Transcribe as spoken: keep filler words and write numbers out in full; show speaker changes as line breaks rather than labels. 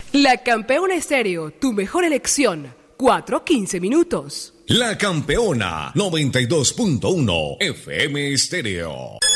La Campeona Estéreo, tu mejor elección. cuatro quince minutos.
La Campeona noventa y dos punto uno F M Estéreo.